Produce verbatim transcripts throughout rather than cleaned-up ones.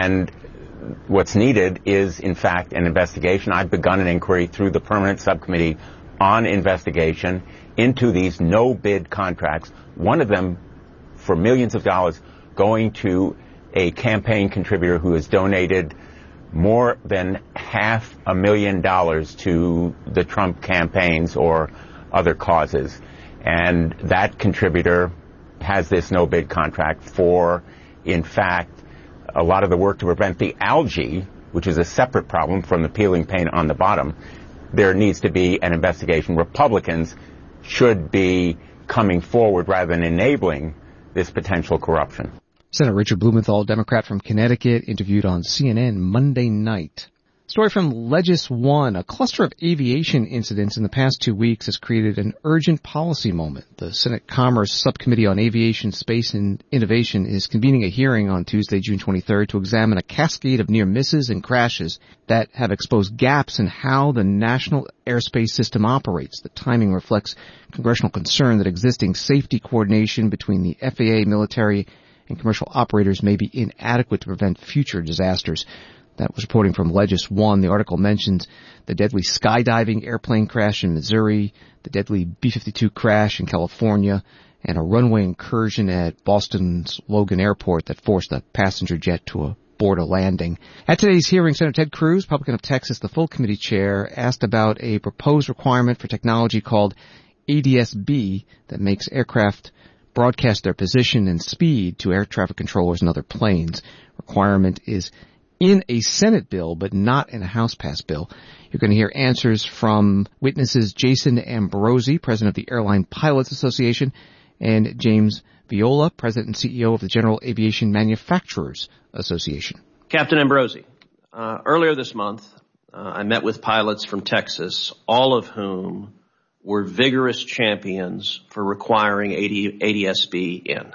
And what's needed is, in fact, an investigation. I've begun an inquiry through the Permanent Subcommittee on Investigation into these no-bid contracts, one of them for millions of dollars going to a campaign contributor who has donated more than half a million dollars to the Trump campaigns or other causes. And that contributor has this no-bid contract for, in fact, a lot of the work to prevent the algae, which is a separate problem from the peeling paint on the bottom. There needs to be an investigation. Republicans should be coming forward rather than enabling this potential corruption. Senator Richard Blumenthal, Democrat from Connecticut, interviewed on C N N Monday night. Story from Legis One. A cluster of aviation incidents in the past two weeks has created an urgent policy moment. The Senate Commerce Subcommittee on Aviation, Space, and Innovation is convening a hearing on Tuesday, June twenty-third, to examine a cascade of near misses and crashes that have exposed gaps in how the national airspace system operates. The timing reflects congressional concern that existing safety coordination between the F A A, military, and commercial operators may be inadequate to prevent future disasters. That was reporting from Legis One. The article mentions the deadly skydiving airplane crash in Missouri, the deadly B fifty-two crash in California, and a runway incursion at Boston's Logan Airport that forced a passenger jet to abort a landing. At today's hearing, Senator Ted Cruz, Republican of Texas, the full committee chair, asked about a proposed requirement for technology called A D S B that makes aircraft broadcast their position and speed to air traffic controllers and other planes. Requirement is in a Senate bill, but not in a House-passed bill. You're going to hear answers from witnesses Jason Ambrosi, president of the Airline Pilots Association, and James Viola, president and C E O of the General Aviation Manufacturers Association. Captain Ambrosi, uh, earlier this month, uh, I met with pilots from Texas, all of whom were vigorous champions for requiring A D S B in.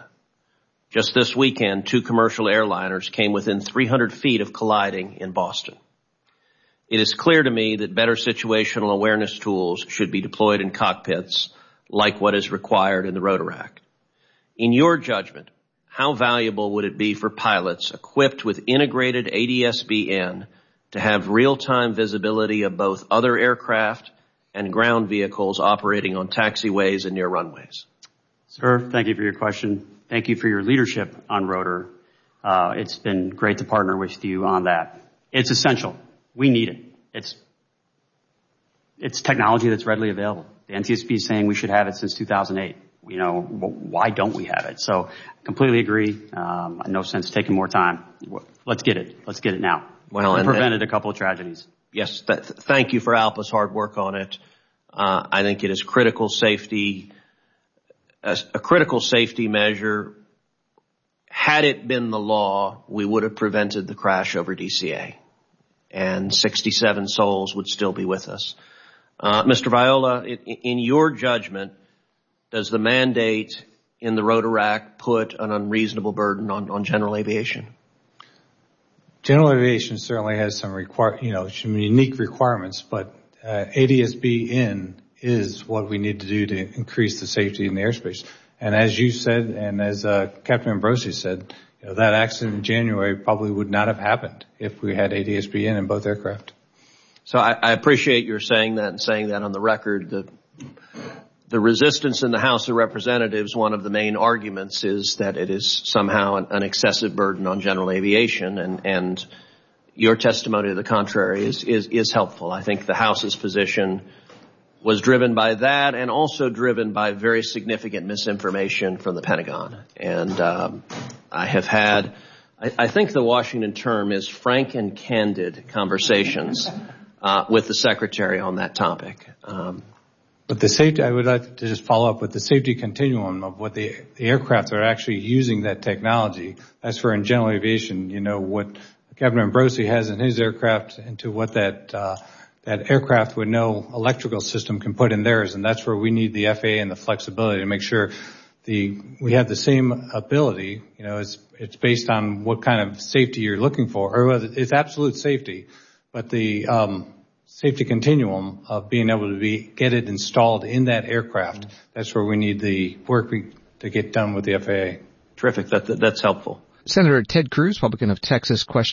Just this weekend, two commercial airliners came within three hundred feet of colliding in Boston. It is clear to me that better situational awareness tools should be deployed in cockpits like what is required in the Rotor Act. In your judgment, how valuable would it be for pilots equipped with integrated A D S B in to have real-time visibility of both other aircraft and ground vehicles operating on taxiways and near runways? Sir, thank you for your question. Thank you for your leadership on Rotor. Uh, it's been great to partner with you on that. It's essential. We need it. It's, it's technology that's readily available. The N T S B is saying we should have it since two thousand eight. You know, why don't we have it? So completely agree. Um, no sense taking more time. Let's get it. Let's get it now. Well, and prevented a couple of tragedies. Yes. Th- thank you for ALPA's hard work on it. Uh, I think it is critical safety, a, a critical safety measure. Had it been the law, we would have prevented the crash over D C A, and sixty-seven souls would still be with us. Uh, Mister Viola, in, in your judgment, does the mandate in the Rotor Act put an unreasonable burden on, on general aviation? General aviation certainly has some require, you know, some unique requirements, but uh, A D S B in is what we need to do to increase the safety in the airspace. And as you said, and as uh, Captain Ambrosi said, you know, that accident in January probably would not have happened if we had A D S B in in both aircraft. So I, I appreciate your saying that and saying that on the record. The, the resistance in the House of Representatives, one of the main arguments is that it is somehow an, an excessive burden on general aviation, and, and your testimony to the contrary is, is, is helpful. I think the House's position was driven by that and also driven by very significant misinformation from the Pentagon. And um, I have had, I, I think the Washington term is frank and candid conversations uh, with the Secretary on that topic. Um, But the safety, I would like to just follow up with the safety continuum of what the, the aircraft that are actually using that technology. That's for in general aviation, you know, what Captain Ambrosi has in his aircraft into what that, uh, that aircraft with no electrical system can put in theirs. And that's where we need the F A A and the flexibility to make sure the, we have the same ability. You know, it's, it's based on what kind of safety you're looking for, or it's absolute safety, but the, um, safety continuum of being able to be get it installed in that aircraft. That's where we need the work we, to get done with the F A A. Terrific. That, that, that's helpful. Senator Ted Cruz, Republican of Texas, questioned